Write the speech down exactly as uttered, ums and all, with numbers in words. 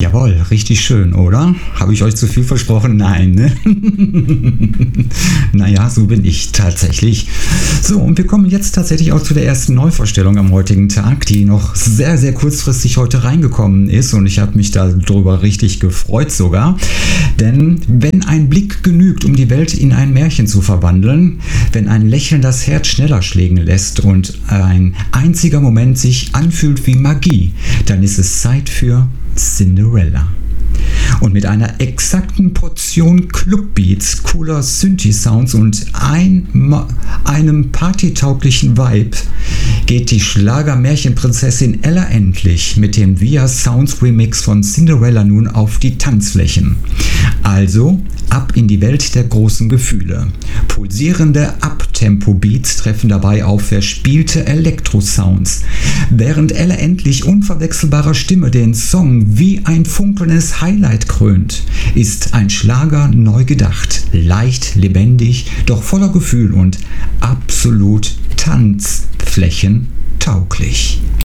Jawohl, richtig schön, oder? Habe ich euch zu viel versprochen? Nein, ne? Naja, so bin ich tatsächlich. So, und wir kommen jetzt tatsächlich auch zu der ersten Neuvorstellung am heutigen Tag, die noch sehr, sehr kurzfristig heute reingekommen ist und ich habe mich darüber richtig gefreut sogar. Denn wenn ein Blick genügt, um die Welt in ein Märchen zu verwandeln, wenn ein Lächeln das Herz schneller schlägen lässt und ein einziger Moment sich anfühlt wie Magie, dann ist es Zeit für Cinderella. Und mit einer exakten Portion Clubbeats, cooler Synthi-Sounds und ein, einem partytauglichen Vibe geht die Schlager-Märchenprinzessin Ella endlich mit dem Via Sounds Remix von Cinderella nun auf die Tanzflächen. Also ab in die Welt der großen Gefühle. Pulsierende Uptempo-Beats treffen dabei auf verspielte Elektro-Sounds, während Ella endlich unverwechselbarer Stimme den Song wie ein funkelndes Highlight krönt, ist ein Schlager neu gedacht, leicht, lebendig, doch voller Gefühl und absolut tanzflächentauglich.